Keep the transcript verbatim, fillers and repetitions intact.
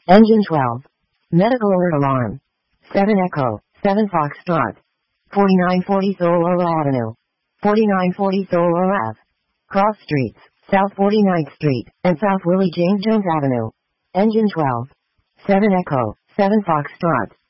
Engine twelve. Medical alert alarm. seven Echo, seven Foxtrot. forty-nine forty Soloro Avenue. forty-nine forty Soloro Ave. Cross Streets, South forty-ninth Street, and South Willie James Jones Avenue. Engine twelve. seven Echo, seven Foxtrot.